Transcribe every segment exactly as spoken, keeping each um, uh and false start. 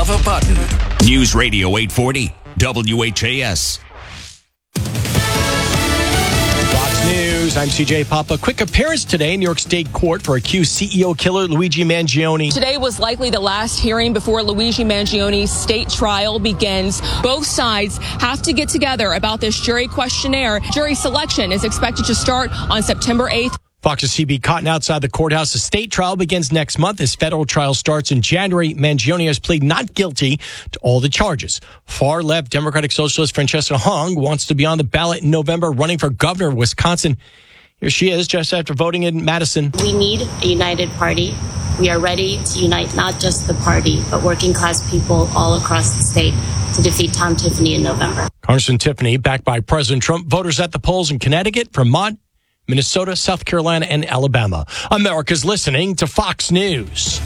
of a button. News Radio eight forty, W H A S. Fox News, I'm C J Papa. Quick appearance today in New York State Court for accused C E O killer Luigi Mangione. Today was likely the last hearing before Luigi Mangione's state trial begins. Both sides have to get together about this jury questionnaire. Jury selection is expected to start on September eighth. Fox's C B Cotton outside the courthouse. The state trial begins next month. His federal trial starts in January. Mangione has pleaded not guilty to all the charges. Far-left Democratic Socialist Francesca Hong wants to be on the ballot in November, running for governor of Wisconsin. Here she is just after voting in Madison. We need a united party. We are ready to unite not just the party, but working class people all across the state to defeat Tom Tiffany in November. Congressman Tiffany, backed by President Trump. Voters at the polls in Connecticut, Vermont, Minnesota, South Carolina, and Alabama. America's listening to Fox News.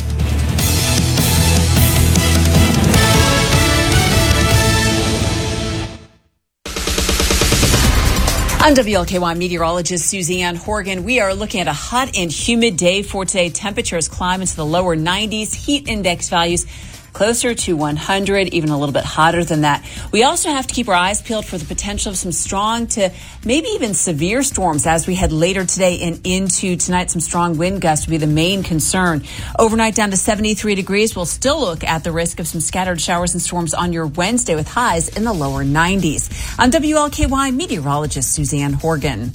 I'm W L K Y meteorologist Suzanne Horgan. We are looking at a hot and humid day for today. Temperatures climb into the lower nineties. Heat index values closer to one hundred, even a little bit hotter than that. We also have to keep our eyes peeled for the potential of some strong to maybe even severe storms as we head later today and into tonight. Some strong wind gusts will be the main concern. Overnight down to seventy-three degrees. We'll still look at the risk of some scattered showers and storms on your Wednesday with highs in the lower nineties. I'm W L K Y meteorologist Suzanne Horgan.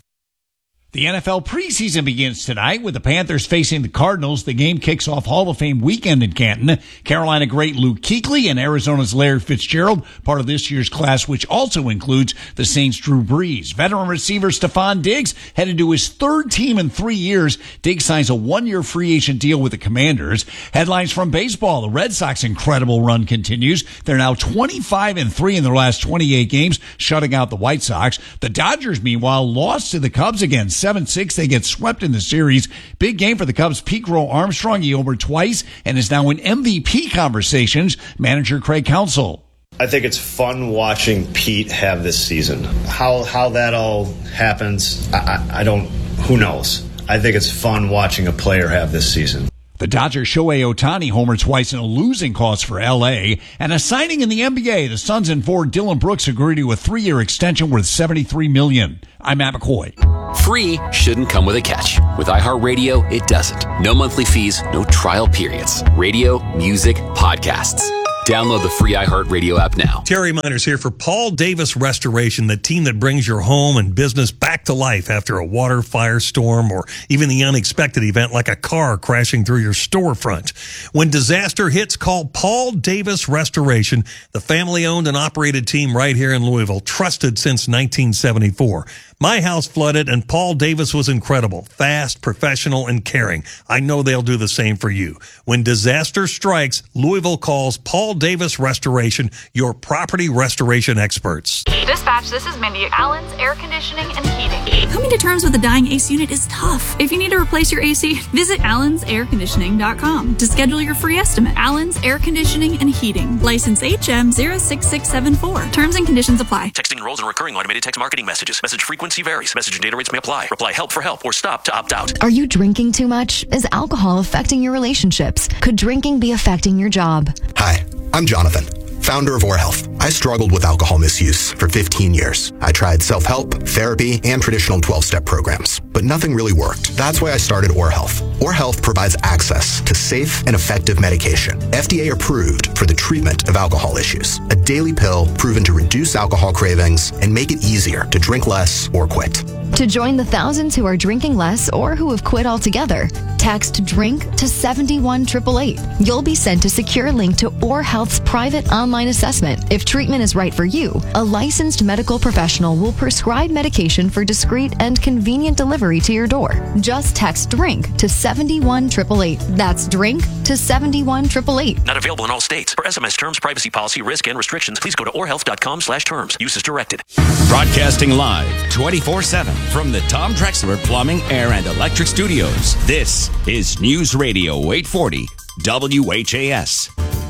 The N F L preseason begins tonight with the Panthers facing the Cardinals. The game kicks off Hall of Fame weekend in Canton. Carolina great Luke Kuechly and Arizona's Larry Fitzgerald, part of this year's class, which also includes the Saints' Drew Brees. Veteran receiver Stephon Diggs headed to his third team in three years. Diggs signs a one-year free agent deal with the Commanders. Headlines from baseball. The Red Sox incredible run continues. They're now twenty-five and three in their last twenty-eight games, shutting out the White Sox. The Dodgers, meanwhile, lost to the Cubs again. seven six, they get swept in the series. Big game for the Cubs. Pete Crow Armstrong, he homered twice and is now in M V P conversations. Manager Craig Counsell. I think it's fun watching Pete have this season. How how that all happens, I, I, I don't, who knows? I think it's fun watching a player have this season. The Dodgers' Shohei Ohtani homered twice in a losing cause for L A. And a signing in the N B A. The Suns and forward Dylan Brooks agreed to a three-year extension worth seventy-three million dollars. I'm Matt McCoy. Free shouldn't come with a catch. With iHeartRadio, it doesn't. No monthly fees, no trial periods. Radio, music, podcasts. Download the free iHeartRadio app now. Terry Miners here for Paul Davis Restoration, the team that brings your home and business back to life after a water, fire, storm, or even the unexpected event like a car crashing through your storefront. When disaster hits, call Paul Davis Restoration, the family-owned and operated team right here in Louisville, trusted since nineteen seventy-four. My house flooded, and Paul Davis was incredible, fast, professional, and caring. I know they'll do the same for you. When disaster strikes, Louisville calls Paul Davis Restoration, your property restoration experts. Dispatch, this is Mindy. Allen's Air Conditioning and Heating. Coming to terms with a dying A C unit is tough. If you need to replace your A C, visit allens air conditioning dot com to schedule your free estimate. Allen's Air Conditioning and Heating. License H M zero six six seven four. Terms and conditions apply. Texting enrolls in recurring automated text marketing messages. Message frequency varies. Message and data rates may apply. Reply help for help or stop to opt out. Are you drinking too much? Is alcohol affecting your relationships? Could drinking be affecting your job? Hi, I'm Jonathan, founder of Or Health. I struggled with alcohol misuse for fifteen years. I tried self-help, therapy, and traditional twelve-step programs, but nothing really worked. That's why I started Or Health. Or Health provides access to safe and effective medication, F D A approved for the treatment of alcohol issues. A daily pill proven to reduce alcohol cravings and make it easier to drink less or quit. To join the thousands who are drinking less or who have quit altogether, text DRINK to seven one eight eight eight. You'll be sent a secure link to Or Health's private online assessment. If treatment is right for you, a licensed medical professional will prescribe medication for discreet and convenient delivery to your door. Just text DRINK to seven one eight eight eight. That's DRINK to seven one eight eight eight. Not available in all states. For S M S terms, privacy policy, risk, and restrictions, please go to or health dot com slash terms. Use is directed. Broadcasting live twenty-four seven from the Tom Drexler Plumbing, Air, and Electric Studios. This is News Radio eight forty W H A S.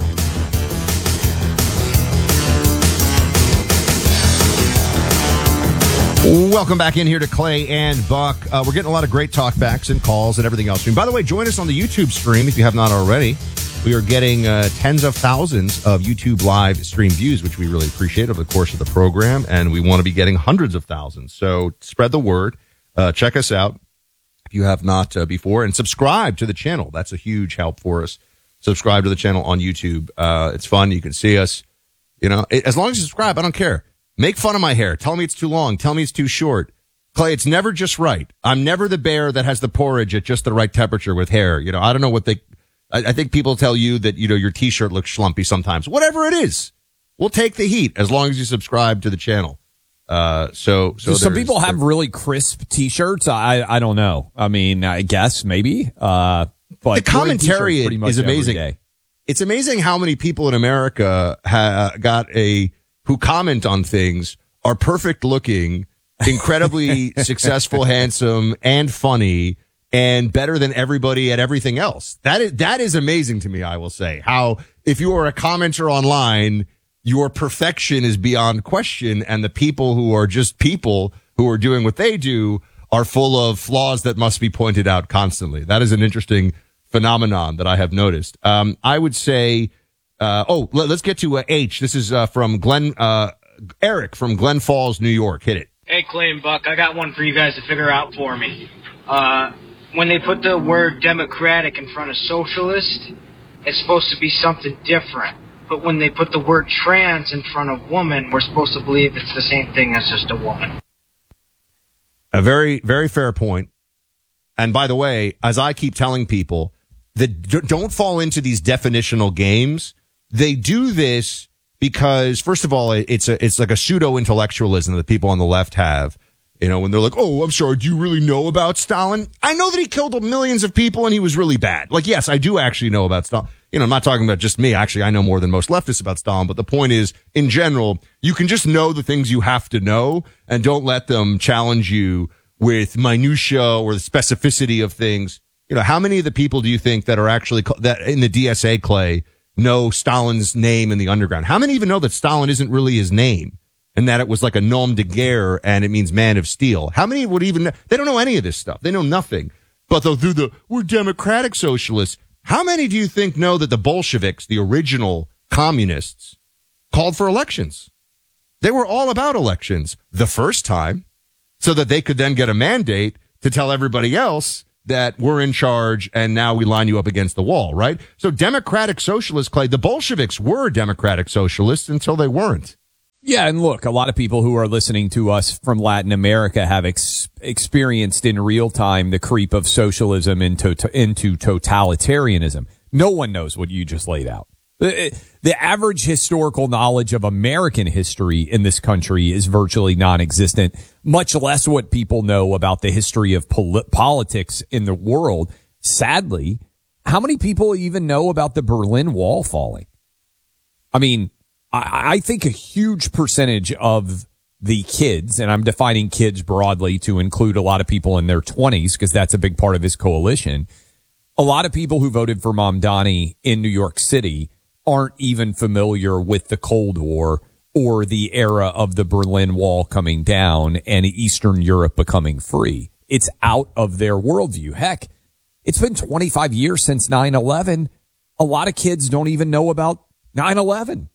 Welcome back in here to Clay and Buck. Uh, we're getting a lot of great talkbacks and calls and everything else. And by the way, join us on the YouTube stream if you have not already. We are getting uh, tens of thousands of YouTube live stream views, which we really appreciate over the course of the program, and we want to be getting hundreds of thousands. So spread the word. Uh, check us out if you have not uh, before, and subscribe to the channel. That's a huge help for us. Subscribe to the channel on YouTube. Uh, it's fun. You can see us. You know, as long as you subscribe, I don't care. Make fun of my hair. Tell me it's too long. Tell me it's too short. Clay, it's never just right. I'm never the bear that has the porridge at just the right temperature with hair. You know, I don't know what they, I, I think people tell you that, you know, your t-shirt looks schlumpy sometimes. Whatever it is, we'll take the heat as long as you subscribe to the channel. Uh, so, so Do some people have really crisp t-shirts. I, I don't know. I mean, I guess maybe, uh, but the commentary is amazing. It's amazing how many people in America ha- got a, who comment on things are perfect looking, incredibly successful, handsome, and funny, and better than everybody at everything else. That is, that is amazing to me, I will say. How, if you are a commenter online, your perfection is beyond question, and the people who are just people who are doing what they do are full of flaws that must be pointed out constantly. That is an interesting phenomenon that I have noticed. Um, I would say, uh, oh, let, let's get to uh, H. This is uh, from Glenn, uh, Eric from Glen Falls, New York. Hit it. Hey, Clay and Buck, I got one for you guys to figure out for me. Uh, when they put the word democratic in front of socialist, it's supposed to be something different. But when they put the word trans in front of woman, we're supposed to believe it's the same thing as just a woman. A very, very fair point. And by the way, as I keep telling people, that d- don't fall into these definitional games. They do this because, first of all, it's a, it's like a pseudo-intellectualism that people on the left have. You know, when they're like, oh, I'm sorry, do you really know about Stalin? I know that he killed millions of people and he was really bad. Like, yes, I do actually know about Stalin. You know, I'm not talking about just me. Actually, I know more than most leftists about Stalin. But the point is, in general, you can just know the things you have to know and don't let them challenge you with minutia or the specificity of things. You know, how many of the people do you think that are actually that in the D S A, Clay, know Stalin's name in the underground? How many even know that Stalin isn't really his name and that it was like a nom de guerre and it means man of steel? How many would even, they don't know any of this stuff. They know nothing. But they'll do the, we're democratic socialists. How many do you think know that the Bolsheviks, the original communists, called for elections? They were all about elections the first time so that they could then get a mandate to tell everybody else that we're in charge and now we line you up against the wall, right? So democratic socialists, Clay, the Bolsheviks were democratic socialists until they weren't. Yeah, and look, a lot of people who are listening to us from Latin America have ex- experienced in real time the creep of socialism into, to, into totalitarianism. No one knows what you just laid out. The, the average historical knowledge of American history in this country is virtually non-existent, much less what people know about the history of pol- politics in the world. Sadly, how many people even know about the Berlin Wall falling? I mean, I, I think a huge percentage of the kids, and I'm defining kids broadly to include a lot of people in their twenties because that's a big part of this coalition. A lot of people who voted for Mamdani in New York City aren't even familiar with the Cold War or the era of the Berlin Wall coming down and Eastern Europe becoming free. It's out of their worldview. Heck, it's been twenty-five years since nine eleven. A lot of kids don't even know about nine eleven.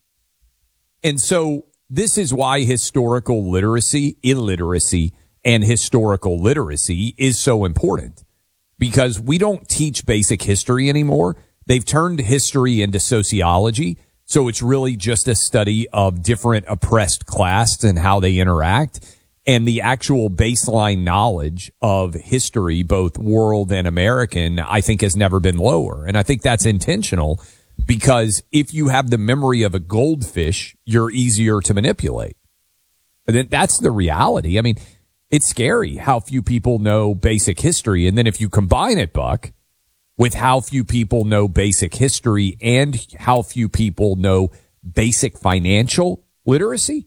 And so this is why historical literacy, illiteracy, and historical literacy is so important, because we don't teach basic history anymore. They've turned history into sociology. So it's really just a study of different oppressed classes and how they interact. And the actual baseline knowledge of history, both world and American, I think has never been lower. And I think that's intentional because if you have the memory of a goldfish, you're easier to manipulate. And that's the reality. I mean, it's scary how few people know basic history. And then if you combine it, Buck, with how few people know basic history and how few people know basic financial literacy.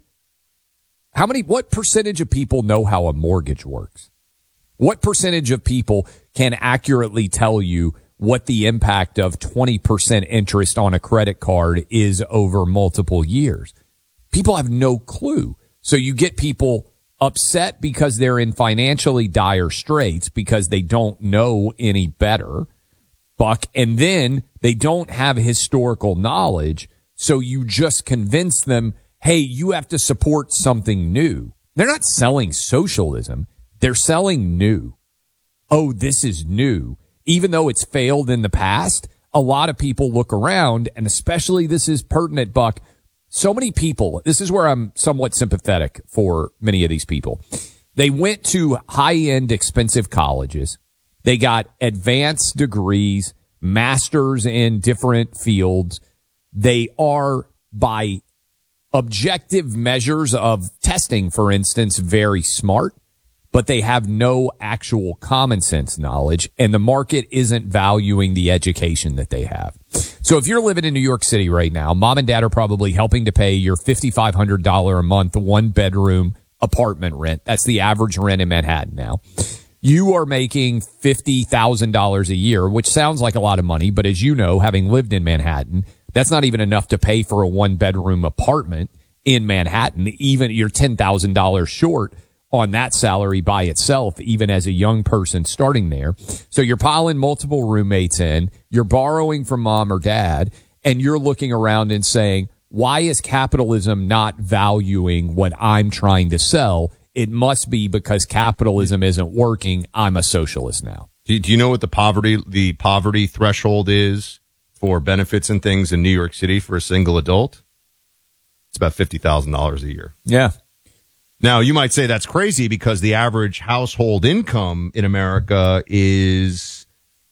How many, what percentage of people know how a mortgage works? What percentage of people can accurately tell you what the impact of twenty percent interest on a credit card is over multiple years? People have no clue. So you get people upset because they're in financially dire straits because they don't know any better. Buck, and then they don't have historical knowledge, so you just convince them, hey, you have to support something new. They're not selling socialism. They're selling new. Oh, this is new. Even though it's failed in the past, a lot of people look around, and especially this is pertinent, Buck. So many people, this is where I'm somewhat sympathetic for many of these people. They went to high-end, expensive colleges. They got advanced degrees, masters in different fields. They are, by objective measures of testing, for instance, very smart, but they have no actual common sense knowledge, and the market isn't valuing the education that they have. So if you're living in New York City right now, mom and dad are probably helping to pay your five thousand five hundred dollars a month, one bedroom apartment rent. That's the average rent in Manhattan now. You are making fifty thousand dollars a year, which sounds like a lot of money, but as you know, having lived in Manhattan, that's not even enough to pay for a one bedroom apartment in Manhattan. Even you're ten thousand dollars short on that salary by itself, even as a young person starting there. So you're piling multiple roommates in, you're borrowing from mom or dad, and you're looking around and saying, why is capitalism not valuing what I'm trying to sell? It must be because capitalism isn't working. I'm a socialist now. Do, do you know what the poverty the poverty threshold is for benefits and things in New York City for a single adult? It's about fifty thousand dollars a year. Yeah. Now, you might say that's crazy because the average household income in America is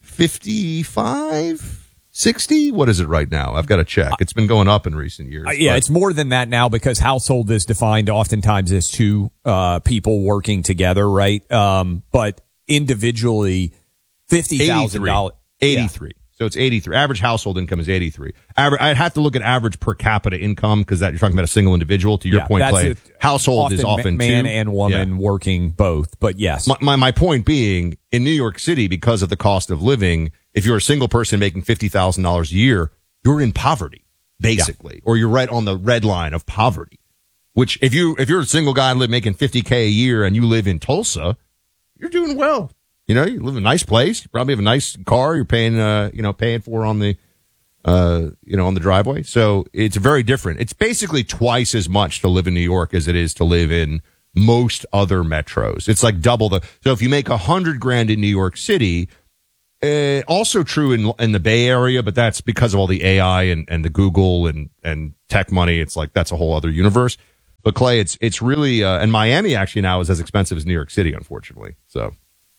fifty-five, sixty. What is it right now? I've got to check. It's been going up in recent years. Uh, yeah, but. It's more than that now because household is defined oftentimes as two uh, people working together, right? Um, but individually, fifty thousand dollars. eighty-three. Yeah. So it's eighty-three. Average household income is eighty-three. Aver- I'd have to look at average per capita income because that you're talking about a single individual. To your yeah, point, Clay, household often is often man two. and woman yeah. working both. But yes, my, my my point being, in New York City, because of the cost of living, if you're a single person making fifty thousand dollars a year, you're in poverty basically, yeah. or you're right on the red line of poverty. Which if you if you're a single guy live making fifty K a year and you live in Tulsa, you're doing well. You know, you live in a nice place. You probably have a nice car. You're paying, uh, you know, paying for on the, uh, you know, on the driveway. So it's very different. It's basically twice as much to live in New York as it is to live in most other metros. It's like double the. So if you make a hundred grand in New York City, uh, also true in in the Bay Area, but that's because of all the A I and, and the Google and and tech money. It's like that's a whole other universe. But Clay, it's it's really, uh, and Miami actually now is as expensive as New York City, unfortunately. So.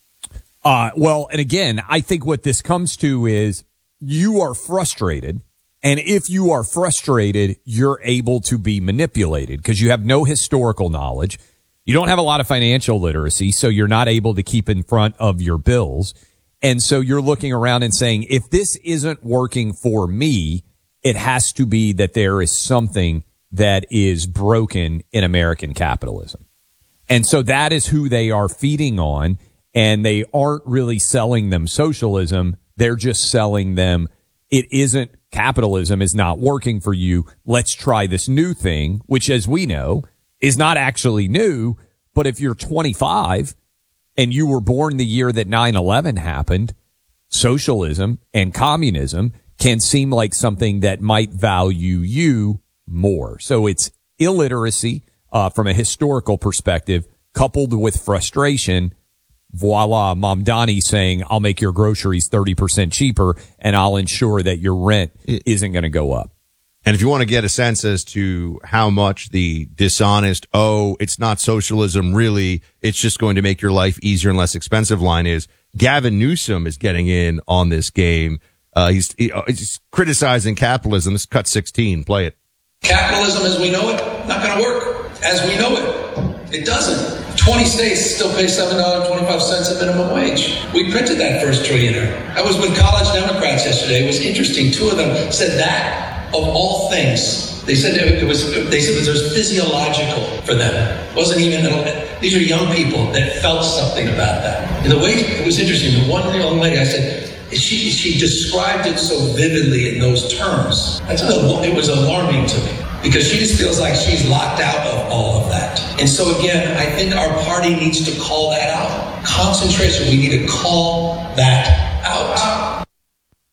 Uh, well, and again, I think what this comes to is you are frustrated. And if you are frustrated, you're able to be manipulated because you have no historical knowledge. You don't have a lot of financial literacy, so you're not able to keep in front of your bills. And so you're looking around and saying, if this isn't working for me, it has to be that there is something that is broken in American capitalism. And so that is who they are feeding on. And they aren't really selling them socialism. They're just selling them, it isn't, capitalism is not working for you. Let's try this new thing, which, as we know, is not actually new. But if you're twenty-five and you were born the year that nine eleven happened, socialism and communism can seem like something that might value you more. So it's illiteracy uh, from a historical perspective, coupled with frustration. Voila, Mom Donnie saying, I'll make your groceries thirty percent cheaper and I'll ensure that your rent isn't going to go up. And if you want to get a sense as to how much the dishonest, oh, it's not socialism, really, it's just going to make your life easier and less expensive line is, Gavin Newsom is getting in on this game. Uh, he's, he, uh, he's criticizing capitalism. This is cut sixteen. Play it. Capitalism as we know it, not going to work. As we know it, it doesn't. twenty states still pay seven dollars and twenty-five cents a minimum wage. We printed that first trillionaire. I was with college Democrats yesterday. It was interesting. Two of them said that, of all things, they said it was, they said it was physiological for them. It wasn't even, these are young people that felt something about that. And the way, it was interesting. The one young lady, I said, she, she described it so vividly in those terms. That's a, it was alarming to me. Because she just feels like she's locked out of all of that. And so again, I think our party needs to call that out. Concentration, we need to call that out.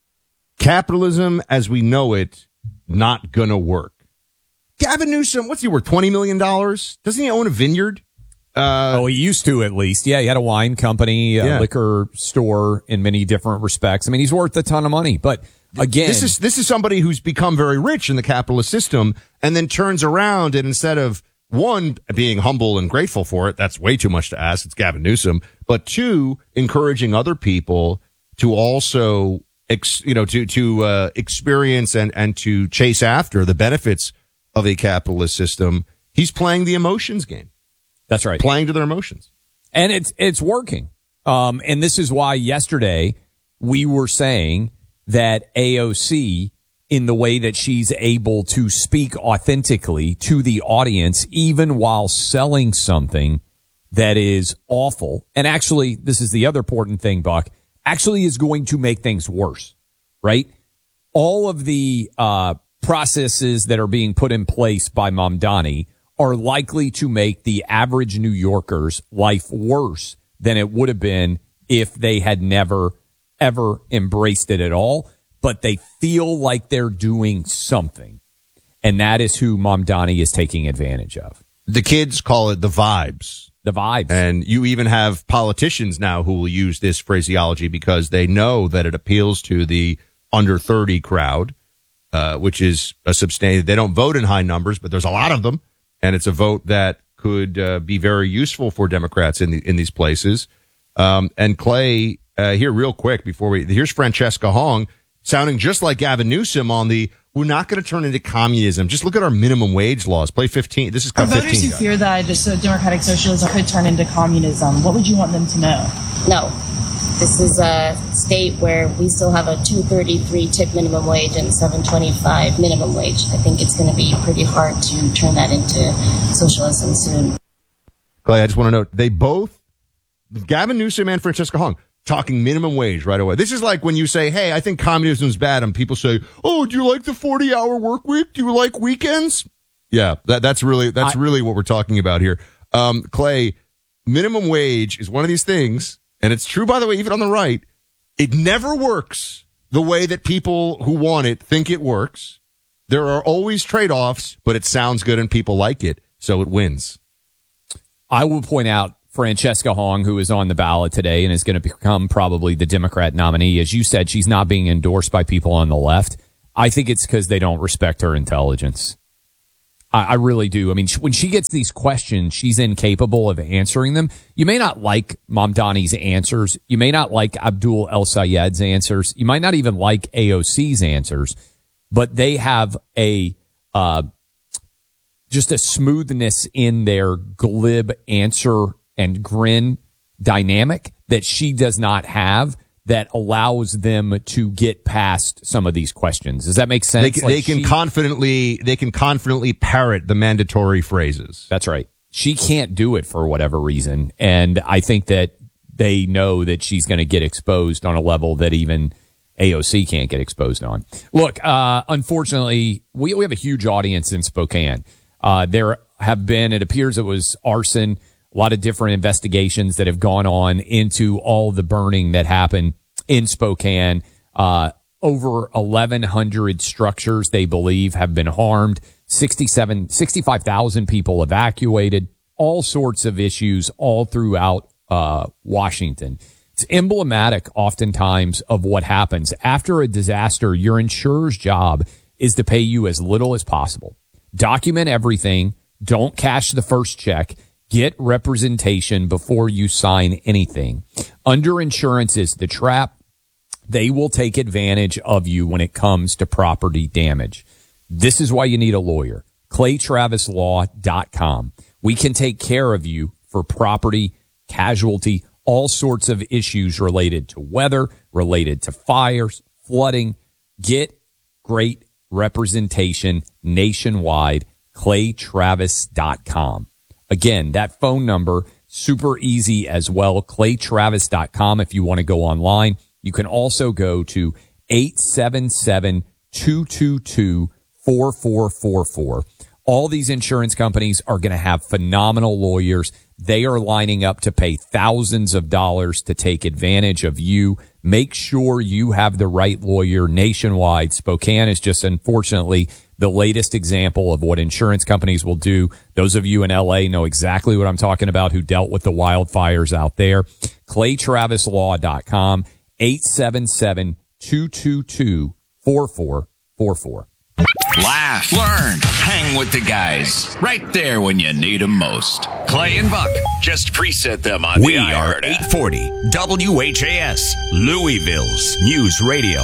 Capitalism as we know it, not going to work. Gavin Newsom, what's he worth? twenty million dollars? Doesn't he own a vineyard? Uh, oh, he used to at least. Yeah, he had a wine company, a yeah. liquor store in many different respects. I mean, he's worth a ton of money. But again, this is this is somebody who's become very rich in the capitalist system and then turns around and instead of one, being humble and grateful for it, that's way too much to ask. It's Gavin Newsom. But two, encouraging other people to also, ex, you know, to to uh, experience and and to chase after the benefits of a capitalist system. He's playing the emotions game. That's right. Playing to their emotions. And it's it's working. Um, and this is why yesterday we were saying that A O C, in the way that she's able to speak authentically to the audience, even while selling something that is awful. And actually, this is the other important thing, Buck, actually is going to make things worse, right? All of the uh, processes that are being put in place by Mamdani are likely to make the average New Yorker's life worse than it would have been if they had never, ever embraced it at all. But they feel like they're doing something. And that is who Mamdani is taking advantage of. The kids call it the vibes. The vibes. And you even have politicians now who will use this phraseology because they know that it appeals to the under thirty crowd, uh, which is a substantial. They don't vote in high numbers, but there's a lot of them. And it's a vote that could uh, be very useful for Democrats in the, in these places. Um, and Clay, uh, here real quick before we, here's Francesca Hong sounding just like Gavin Newsom on the, we're not going to turn into communism. Just look at our minimum wage laws. Play fifteen. This is For fifteen. voters who fear that this uh, democratic socialism could turn into communism, what would you want them to know? No. This is a state where we still have a two thirty-three tip minimum wage and seven twenty-five minimum wage. I think it's going to be pretty hard to turn that into socialism soon. Clay, I just want to note, they both, Gavin Newsom and Francesca Hong, talking minimum wage right away. This is like when you say, hey, I think communism is bad, and people say, oh, do you like the forty-hour work week? Do you like weekends? Yeah, that, that's really that's I, really what we're talking about here. Um, Clay, minimum wage is one of these things, and it's true, by the way, even on the right, it never works the way that people who want it think it works. There are always trade-offs, but it sounds good and people like it, so it wins. I will point out Francesca Hong, who is on the ballot today and is going to become probably the Democrat nominee. As you said, she's not being endorsed by people on the left. I think it's because they don't respect her intelligence. I, I really do. I mean, when she gets these questions, she's incapable of answering them. You may not like Mamdani's answers. You may not like Abdul El Sayed's answers. You might not even like A O C's answers, but they have a uh, just a smoothness in their glib answer and grin dynamic that she does not have that allows them to get past some of these questions. Does that make sense? They can, like they can she, confidently, they can confidently parrot the mandatory phrases. That's right. She can't do it for whatever reason. And I think that they know that she's going to get exposed on a level that even A O C can't get exposed on. Look, uh, unfortunately, we, we have a huge audience in Spokane. Uh, there have been, it appears it was arson, a lot of different investigations that have gone on into all the burning that happened in Spokane. Uh, over eleven hundred structures, they believe, have been harmed. sixty-seven, sixty-five thousand people evacuated. All sorts of issues all throughout uh, Washington. It's emblematic oftentimes of what happens. After a disaster, your insurer's job is to pay you as little as possible. Document everything. Don't cash the first check. Get representation before you sign anything. Underinsurance is the trap. They will take advantage of you when it comes to property damage. This is why you need a lawyer. clay travis law dot com. We can take care of you for property, casualty, all sorts of issues related to weather, related to fires, flooding. Get great representation nationwide. clay travis dot com. Again, that phone number, super easy as well, clay travis dot com if you want to go online. You can also go to eight seven seven, two two two, four four four four. All these insurance companies are going to have phenomenal lawyers They are lining up to pay thousands of dollars to take advantage of you. Make sure you have the right lawyer nationwide. Spokane is just, unfortunately, the latest example of what insurance companies will do. Those of you in L A know exactly what I'm talking about, who dealt with the wildfires out there. clay travis law dot com, eight seven seven, two two two, four four four four. Laugh, learn, hang with the guys. Right there when you need them most. Clay and Buck, just preset them on we the We are eight forty W H A S, Louisville's News Radio.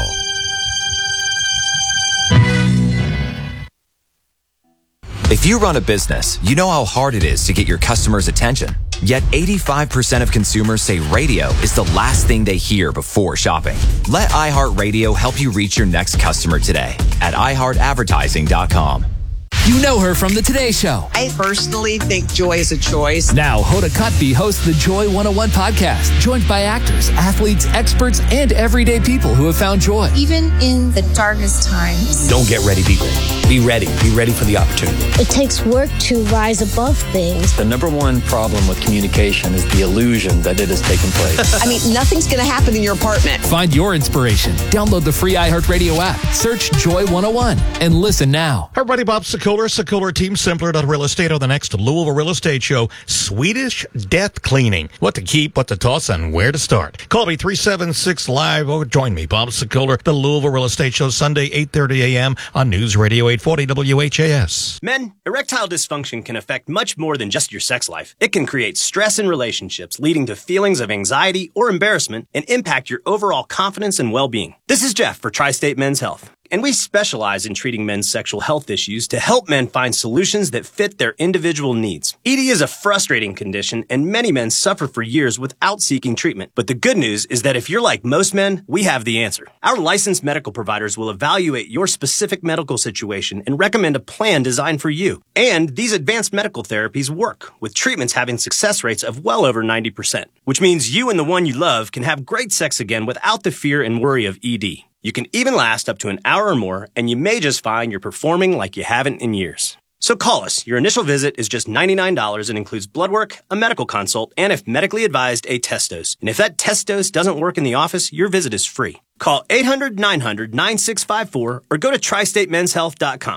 If you run a business, you know how hard it is to get your customers' attention. Yet eighty-five percent of consumers say radio is the last thing they hear before shopping. Let iHeartRadio help you reach your next customer today at i heart advertising dot com. You know her from The Today Show. I personally think Joy is a choice. Now, Hoda Kotb hosts the Joy one oh one podcast, joined by actors, athletes, experts, and everyday people who have found joy. Even in the darkest times. Don't get ready, be ready. Be ready. Be ready for the opportunity. It takes work to rise above things. The number one problem with communication is the illusion that it has taken place. I mean, nothing's going to happen in your apartment. Find your inspiration. Download the free iHeartRadio app. Search Joy one oh one and listen now. Hi, everybody. Bob Sokoler, Sokoler Team Simpler Real Estate on the next Louisville Real Estate Show. Swedish death cleaning. What to keep, what to toss, and where to start. Call me three seven six live or join me, Bob Sokoler, the Louisville Real Estate Show, Sunday, eight thirty a.m. on News Radio eight forty W H A S. Men, erectile dysfunction can affect much more than just your sex life. It can create stress in relationships, leading to feelings of anxiety or embarrassment, and impact your overall confidence and well-being. This is Jeff for Tri-State Men's Health, and we specialize in treating men's sexual health issues to help men find solutions that fit their individual needs. E D is a frustrating condition, and many men suffer for years without seeking treatment. But the good news is that if you're like most men, we have the answer. Our licensed medical providers will evaluate your specific medical situation and recommend a plan designed for you. And these advanced medical therapies work, with treatments having success rates of well over ninety percent, which means you and the one you love can have great sex again without the fear and worry of E D. You can even last up to an hour or more, and you may just find you're performing like you haven't in years. So call us. Your initial visit is just ninety-nine dollars and includes blood work, a medical consult, and if medically advised, a test dose. And if that test dose doesn't work in the office, your visit is free. Call eight hundred, nine hundred, nine six five four or go to tri state men's health dot com.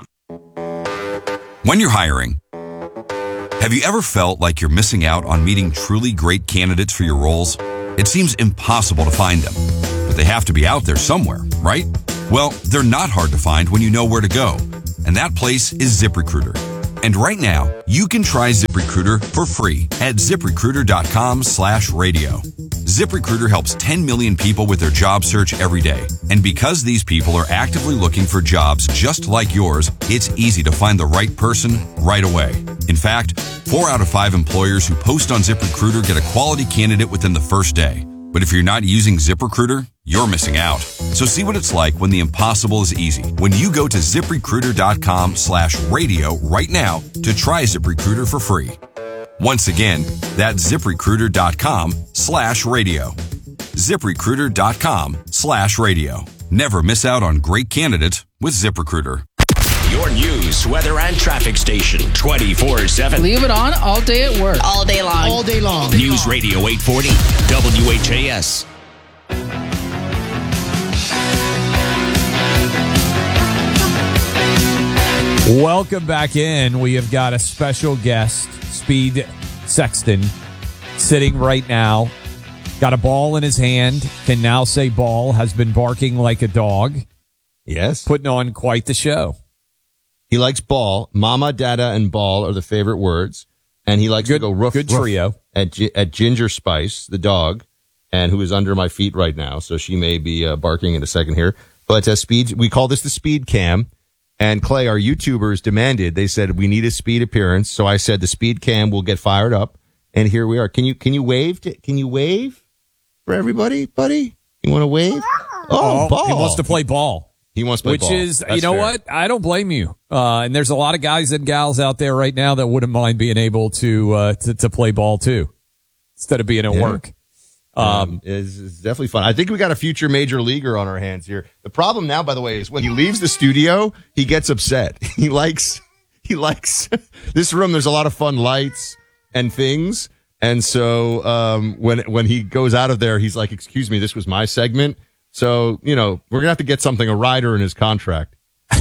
When you're hiring, have you ever felt like you're missing out on meeting truly great candidates for your roles? It seems impossible to find them, but they have to be out there somewhere, right? Well, they're not hard to find when you know where to go, and that place is ZipRecruiter. And right now, you can try ZipRecruiter for free at ZipRecruiter.com slash radio. ZipRecruiter helps ten million people with their job search every day. And because these people are actively looking for jobs just like yours, it's easy to find the right person right away. In fact, four out of five employers who post on ZipRecruiter get a quality candidate within the first day. But if you're not using ZipRecruiter, you're missing out. So see what it's like when the impossible is easy. When you go to ZipRecruiter.com slash radio right now to try ZipRecruiter for free. Once again, that's ZipRecruiter.com slash radio. ZipRecruiter.com slash radio. Never miss out on great candidates with ZipRecruiter. Your news, weather, and traffic station twenty-four seven. Leave it on all day at work. All day long. All day long. News Radio eight forty W H A S. Welcome back in. We have got a special guest, Speed Sexton, sitting right now. Got a ball in his hand. Can now say ball. Has been barking like a dog. Yes. Putting on quite the show. He likes ball. Mama, dada, and ball are the favorite words. And he likes good, to go roof, good roof trio. At, at Ginger Spice, the dog, and who is under my feet right now. So she may be uh, barking in a second here. But uh, speed, we call this the speed cam. And Clay, our YouTubers demanded, they said, we need a speed appearance. So I said the speed cam will get fired up. And here we are. Can you, can you wave? To, can you wave for everybody, buddy? You want to wave? Oh, oh, ball. He wants to play ball. He wants to play Which ball. is, That's you know fair. what? I don't blame you. Uh, and there's a lot of guys and gals out there right now that wouldn't mind being able to, uh, to, to play ball too, instead of being at Yeah. work. Um, is is definitely fun. I think we got a future major leaguer on our hands here. The problem now, by the way, is when he leaves the studio, he gets upset. He likes, he likes this room. There's a lot of fun lights and things, And so um, when when he goes out of there, he's like, excuse me, this was my segment. So, you know, we're going to have to get something, a rider in his contract. All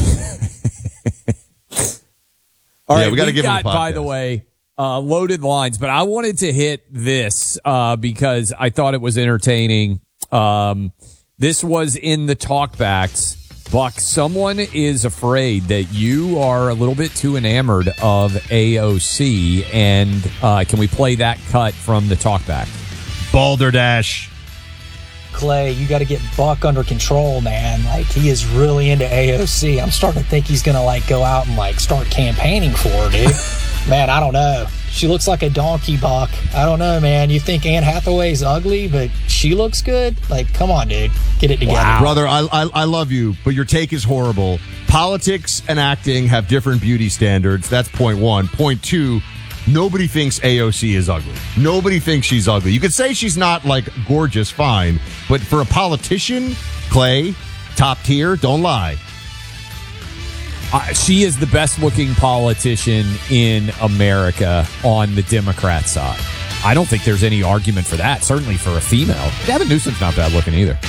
yeah, right, we got to give got, him a podcast. by the way, uh, loaded lines, but I wanted to hit this uh, because I thought it was entertaining. Um, this was in the talkbacks. Buck, someone is afraid that you are a little bit too enamored of A O C, and uh, can we play that cut from the talkback? Balderdash. Clay, you got to get Buck under control, man. Like, he is really into A O C. I'm starting to think he's going to, like, go out and, like, start campaigning for her, dude. Man, I don't know. She looks like a donkey, Buck. I don't know, man. You think Anne Hathaway's ugly, but she looks good? Like, come on, dude. Get it together. Wow. Brother, I, I I love you, but your take is horrible. Politics and acting have different beauty standards. That's point one. Point two, nobody thinks A O C is ugly. Nobody thinks she's ugly. You could say she's not, like, gorgeous, fine. But for a politician, Clay, top tier, don't lie. Uh, she is the best-looking politician in America on the Democrat side. I don't think there's any argument for that, certainly for a female. Gavin Newsom's not bad-looking either.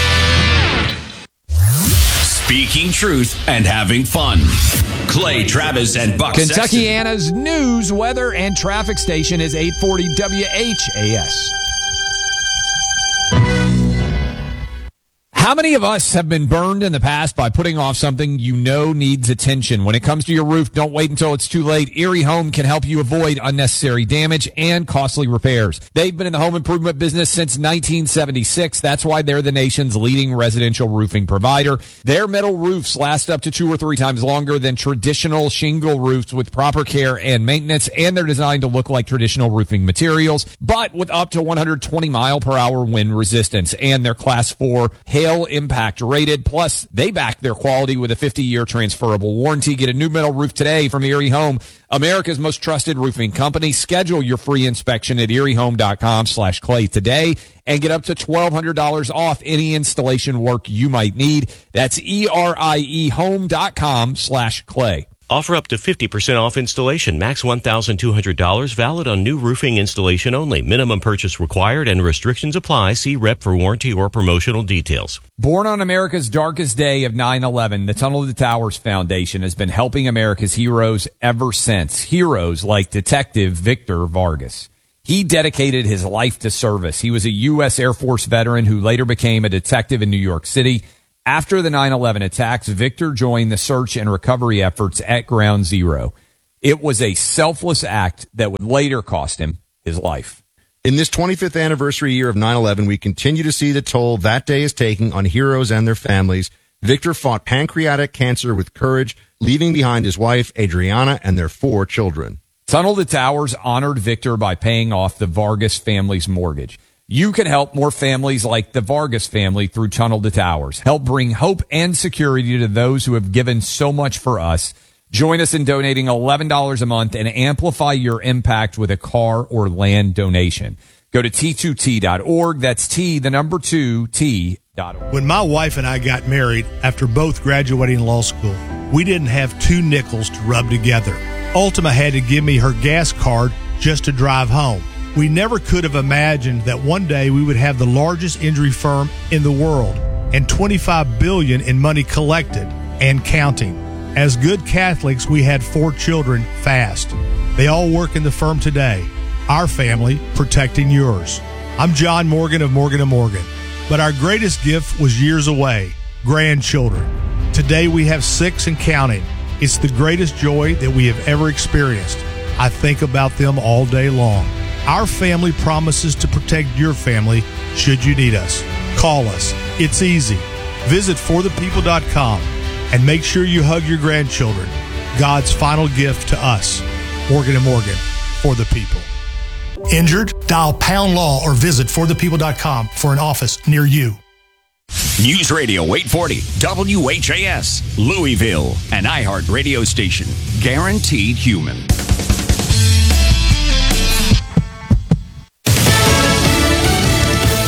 Speaking truth and having fun. Clay Travis and Buck Kentucky Sexton. Anna's news, weather, and traffic station is eight forty W H A S. How many of us have been burned in the past by putting off something you know needs attention? When it comes to your roof, don't wait until it's too late. Erie Home can help you avoid unnecessary damage and costly repairs. They've been in the home improvement business since nineteen seventy-six. That's why they're the nation's leading residential roofing provider. Their metal roofs last up to two or three times longer than traditional shingle roofs with proper care and maintenance, and they're designed to look like traditional roofing materials, but with up to one hundred twenty mile per hour wind resistance, and they're class four hail impact rated. Plus, they back their quality with a fifty year transferable warranty. Get a new metal roof today from Erie Home, America's most trusted roofing company. Schedule your free inspection at eriehome.com slash clay today and get up to twelve hundred dollars off any installation work you might need. That's E-R-I-E home.com slash clay. Offer up to fifty percent off installation. Max one thousand two hundred dollars. Valid on new roofing installation only. Minimum purchase required and restrictions apply. See rep for warranty or promotional details. Born on America's darkest day of nine eleven, the Tunnel to Towers Foundation has been helping America's heroes ever since. Heroes like Detective Victor Vargas. He dedicated his life to service. He was a U S Air Force veteran who later became a detective in New York City. After the nine eleven attacks, Victor joined the search and recovery efforts at Ground Zero. It was a selfless act that would later cost him his life. In this twenty-fifth anniversary year of nine eleven, we continue to see the toll that day is taking on heroes and their families. Victor fought pancreatic cancer with courage, leaving behind his wife, Adriana, and their four children. Tunnel to Towers honored Victor by paying off the Vargas family's mortgage. You can help more families like the Vargas family through Tunnel to Towers. Help bring hope and security to those who have given so much for us. Join us in donating eleven dollars a month and amplify your impact with a car or land donation. Go to T two T dot org. That's T, the number two, T dot org. When my wife and I got married after both graduating law school, we didn't have two nickels to rub together. Ultima had to give me her gas card just to drive home. We never could have imagined that one day we would have the largest injury firm in the world and twenty-five billion dollars in money collected and counting. As good Catholics, we had four children fast. They all work in the firm today. Our family protecting yours. I'm John Morgan of Morgan and Morgan, but our greatest gift was years away, grandchildren. Today we have six and counting. It's the greatest joy that we have ever experienced. I think about them all day long. Our family promises to protect your family should you need us. Call us. It's easy. Visit for the people dot com and make sure you hug your grandchildren. God's final gift to us. Morgan and Morgan, for the people. Injured? Dial Pound Law or visit for the people dot com for an office near you. News Radio eight forty, W H A S, Louisville, an iHeart radio station. Guaranteed human. In America.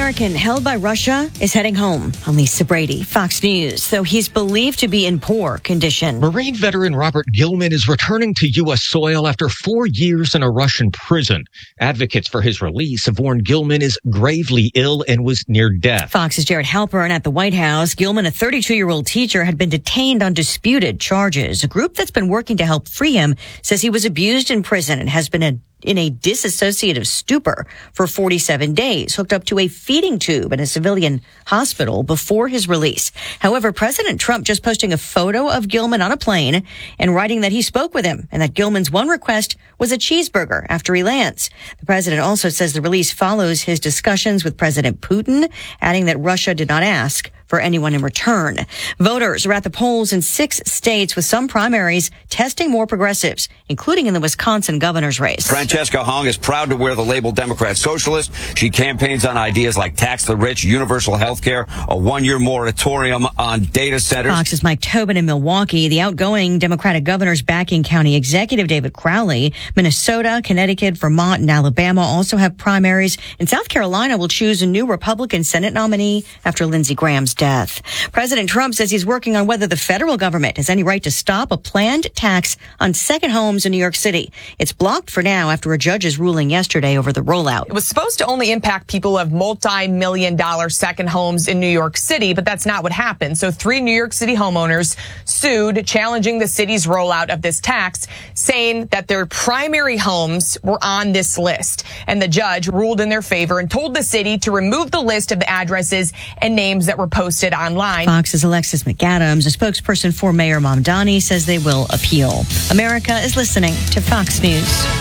American held by Russia is heading home. I'm Lisa Brady, Fox News. Though he's believed to be in poor condition. Marine veteran Robert Gilman is returning to U S soil after four years in a Russian prison. Advocates for his release have warned Gilman is gravely ill and was near death. Fox's Jared Halpern at the White House. Gilman, a thirty-two-year-old teacher, had been detained on disputed charges. A group that's been working to help free him says he was abused in prison and has been a in a dissociative stupor for forty-seven days, hooked up to a feeding tube in a civilian hospital before his release. However, President Trump just posting a photo of Gilman on a plane and writing that he spoke with him and that Gilman's one request was a cheeseburger after he lands. The president also says the release follows his discussions with President Putin, adding that Russia did not ask for anyone in return. Voters are at the polls in six states with some primaries testing more progressives, including in the Wisconsin governor's race. Francesca Hong is proud to wear the label Democrat Socialist. She campaigns on ideas like tax the rich, universal health care, a one-year moratorium on data centers. Fox's Mike Tobin in Milwaukee. The outgoing Democratic governor's backing county executive David Crowley. Minnesota, Connecticut, Vermont, and Alabama also have primaries. And South Carolina will choose a new Republican Senate nominee after Lindsey Graham's death. President Trump says he's working on whether the federal government has any right to stop a planned tax on second homes in New York City. It's blocked for now after a judge's ruling yesterday over the rollout. It was supposed to only impact people who have multi-million dollar second homes in New York City, but that's not what happened. So three New York City homeowners sued, challenging the city's rollout of this tax, saying that their primary homes were on this list. And the judge ruled in their favor and told the city to remove the list of the addresses and names that were posted posted online. Fox's Alexis McAdams, a spokesperson for Mayor Mamdani, says they will appeal. America is listening to Fox News.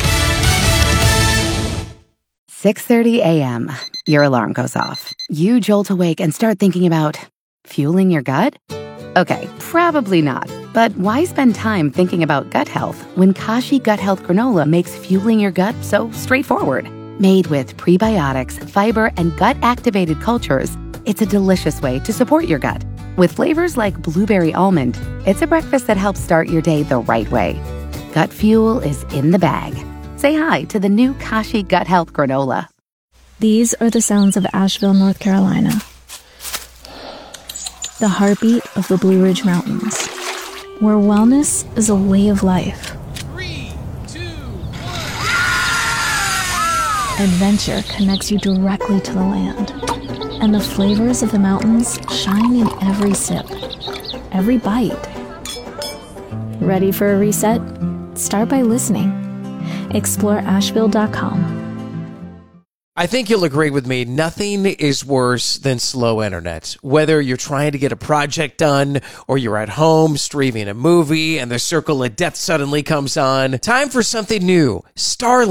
six thirty a.m. Your alarm goes off. You jolt awake and start thinking about fueling your gut? Okay, probably not. But why spend time thinking about gut health when Kashi Gut Health Granola makes fueling your gut so straightforward? Made with prebiotics, fiber, and gut-activated cultures, it's a delicious way to support your gut. With flavors like blueberry almond, it's a breakfast that helps start your day the right way. Gut fuel is in the bag. Say hi to the new Kashi Gut Health Granola. These are the sounds of Asheville, North Carolina. The heartbeat of the Blue Ridge Mountains, where wellness is a way of life. Three, two, one. Adventure connects you directly to the land. And the flavors of the mountains shine in every sip, every bite. Ready for a reset? Start by listening. Explore Asheville dot com. I think you'll agree with me, nothing is worse than slow internet. Whether you're trying to get a project done or you're at home streaming a movie and the circle of death suddenly comes on, time for something new. Starlink